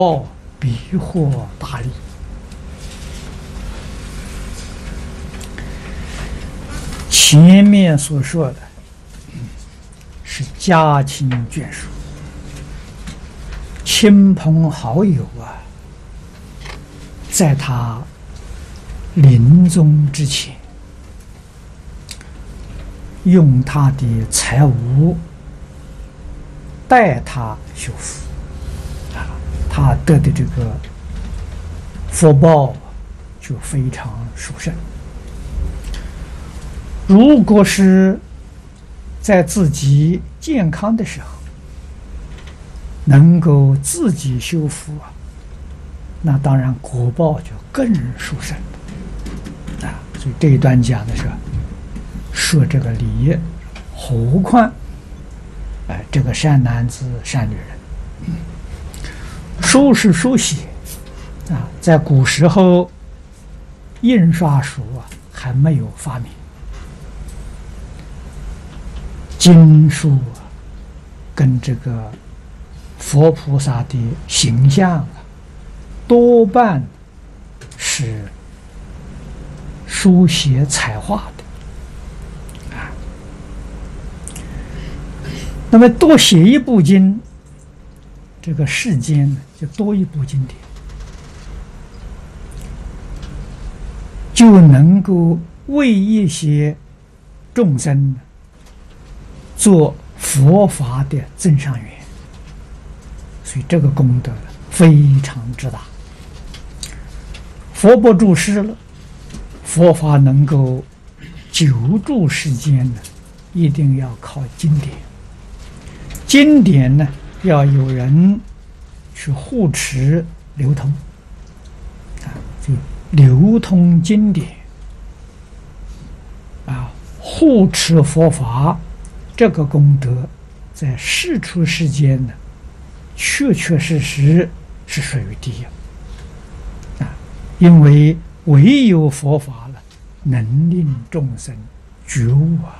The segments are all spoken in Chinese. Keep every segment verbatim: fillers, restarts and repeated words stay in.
报必获大利。前面所说的是家亲眷属、亲朋好友啊，在他临终之前，用他的财物代他修福啊，他得的这个福报就非常殊胜。如果是在自己健康的时候，能够自己修福啊，那当然果报就更殊胜啊。所以这一段讲的是说这个理，何况哎这个善男子善女人，书是书写啊，在古时候印刷术啊还没有发明。经书啊，跟这个佛菩萨的形象啊，多半是书写彩画的啊。那么多写一部经，这个世间呢就多一部经典，就能够为一些众生做佛法的增上缘，所以这个功德非常之大。佛不住世了，佛法能够久住世间呢，一定要靠经典。经典呢，要有人去护持流通啊，就流通经典啊，护持佛法。这个功德在世出世间呢，确确实实是属于第一啊！因为唯有佛法了，能令众生觉悟啊，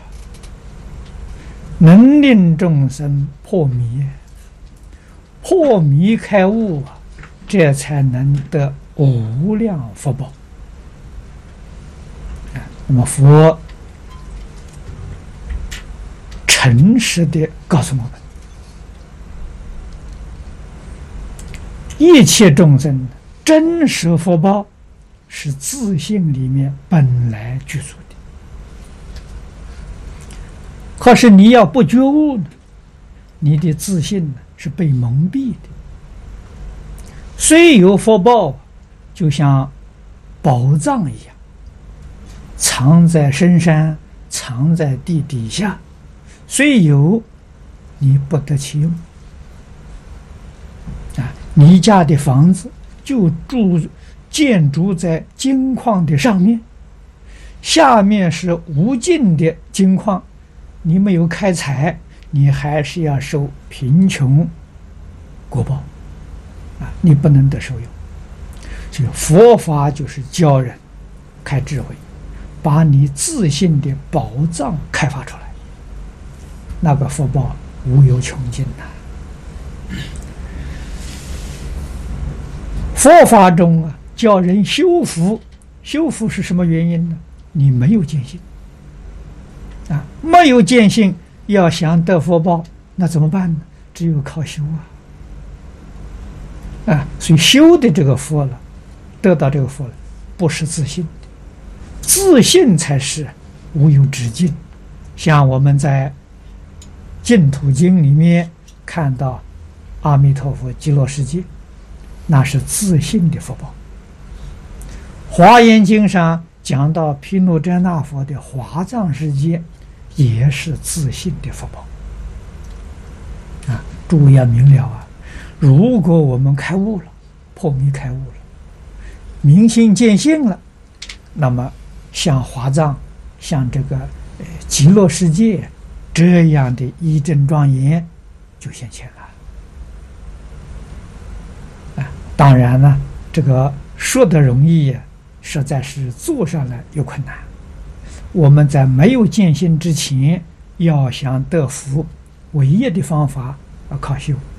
能令众生破迷，破迷开悟啊，这才能得无量福报啊！那么佛诚实的告诉我们，一切众生真实福报是自性里面本来具足的。可是你要不觉悟呢，你的自信呢是被蒙蔽的。虽有福报，就像宝藏一样，藏在深山，藏在地底下。虽有，你不得其用啊！你家的房子就住建筑在金矿的上面，下面是无尽的金矿，你没有开采，你还是要受贫穷果报啊！你不能得受用。所以佛法就是教人开智慧，把你自信的宝藏开发出来。那个福报无有穷尽呐！佛法中啊，教人修福，修福是什么原因呢？你没有见性啊，没有见性，要想得福报，那怎么办呢？只有靠修啊！啊，所以修的这个福了，得到这个福了，不是自信的，自信才是无有止境。像我们在净土经里面看到阿弥陀佛极乐世界，那是自信的福报。华严经上讲到毗卢遮那佛的华藏世界，也是自信的福报啊！诸位要明了啊！如果我们开悟了，破迷开悟了，明心见性了，那么像华藏，像这个呃极乐世界这样的一真庄严就现前了啊！当然了，这个说的容易，实在是做上来有困难。我们在没有见性之前，要想得福，唯一的方法要靠修。